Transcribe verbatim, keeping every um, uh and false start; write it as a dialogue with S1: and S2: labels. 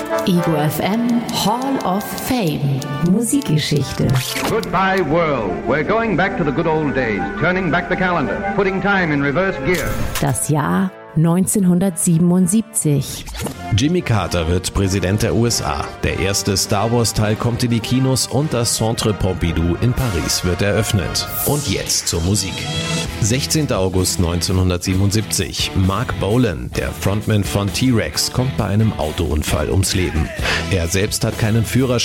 S1: Ego F M Hall of Fame. Musikgeschichte.
S2: Goodbye world. We're going back to the good old days. Turning back the calendar. Putting time in reverse gear.
S1: Das Jahr neunzehnhundertsiebenundsiebzig.
S3: Jimmy Carter wird Präsident der U S A. Der erste Star Wars-Teil kommt in die Kinos und das Centre Pompidou in Paris wird eröffnet. Und jetzt zur Musik. sechzehnten August neunzehnhundertsiebenundsiebzig. Mark Bolan, der Frontman von T-Rex, kommt bei einem Autounfall ums Leben. Er selbst hat keinen Führerschein.